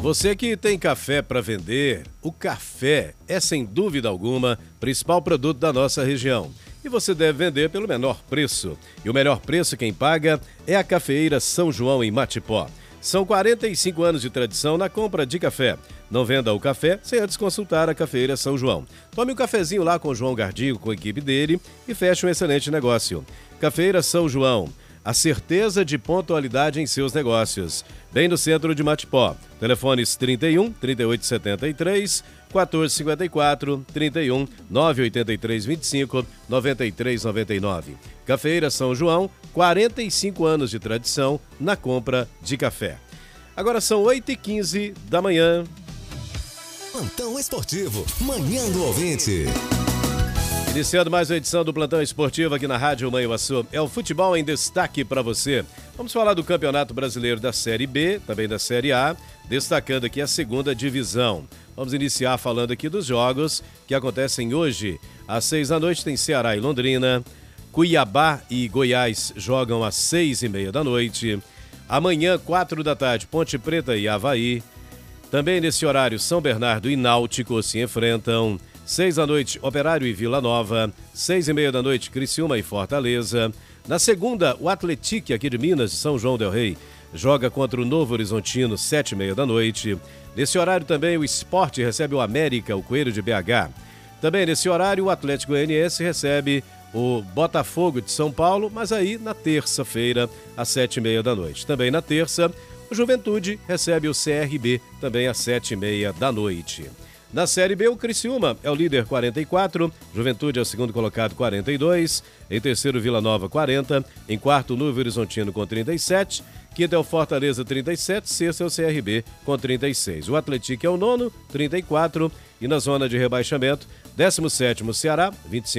Você que tem café para vender, o café é sem dúvida alguma o principal produto da nossa região. E você deve vender pelo menor preço. E o melhor preço quem paga é a Cafeeira São João em Matipó. São 45 anos de tradição na compra de café. Não venda o café sem antes consultar a Cafeeira São João. Tome um cafezinho lá com o João Gardinho, com a equipe dele e feche um excelente negócio. Cafeeira São João. A certeza de pontualidade em seus negócios. Bem no centro de Matipó. Telefones 31 3873 1454 31 983 25 9399. Cafeeira São João, 45 anos de tradição na compra de café. Agora são 8h15 da manhã. Plantão Esportivo, Manhã do Ouvinte. Iniciando mais uma edição do Plantão Esportivo aqui na Rádio Manhuaçu. É o futebol em destaque para você. Vamos falar do Campeonato Brasileiro da Série B, também da Série A, destacando aqui a segunda divisão. Vamos iniciar falando aqui dos jogos que acontecem hoje. Às 6h tem Ceará e Londrina. Cuiabá e Goiás jogam às 6h30. Amanhã, 4h, Ponte Preta e Avaí. Também nesse horário, São Bernardo e Náutico se enfrentam. 6h, Operário e Vila Nova. 6h30, Criciúma e Fortaleza. Na segunda, o Atlético aqui de Minas, de São João del Rei, joga contra o Novo Horizontino, 7h30. Nesse horário também o Sport recebe o América, o Coelho de BH. Também nesse horário o Atlético Goianiense recebe o Botafogo de São Paulo, mas aí na terça-feira, às 7h30. Também na terça, o Juventude recebe o CRB, também às 7h30. Na Série B, o Criciúma é o líder, 44, Juventude é o segundo colocado, 42, em terceiro, Vila Nova, 40, em quarto, o Novo Horizontino com 37, quinto é o Fortaleza, 37, sexto é o CRB com 36. O Atlético é o nono, 34, e na zona de rebaixamento, 17º, Ceará, 25.